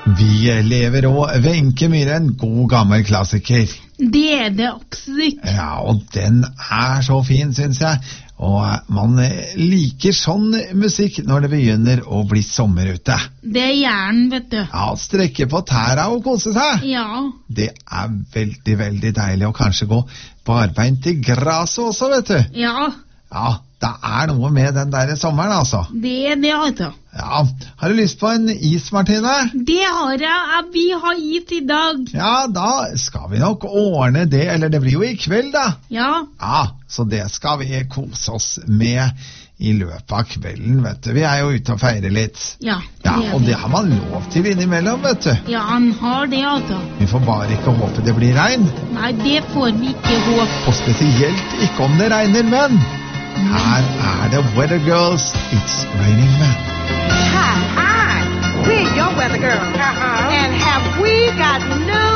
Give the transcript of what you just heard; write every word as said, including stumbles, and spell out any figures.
Vi lever og Wenche Myhre, en god gammel klassiker. Det er det absolutt. Ja, og den er så fin, synes jeg. Og man liker sånn musikk når det begynner å bli sommer ute. Det er gjerne, vet du. Ja, strekke på tæra og kose seg. Ja. Det er veldig, veldig deilig å kanskje gå barbeint i gresset også, vet du. Ja. Ja, det er noe med den der sommeren, altså. Det er det, altså. Ja, har du lyst på en is, Martine? Det har jeg. Vi har is i dag. Ja, da skal vi nok ordne det, eller det blir jo i kveld, da. Ja. Ja, så det skal vi kose oss med i løpet av kvelden, vet du. Vi er jo ute og feirer litt. Ja, ja, og det har man lov til innimellom, vet du. Ja, han har det, altså. Vi får bare ikke håpe det blir regn. Nei, det får vi ikke håpe. Og spesielt ikke om det regner, men her er det Weather Girls, It's Raining Men. Hi, hi, we're your weather girls. Uh-huh. And have we got news?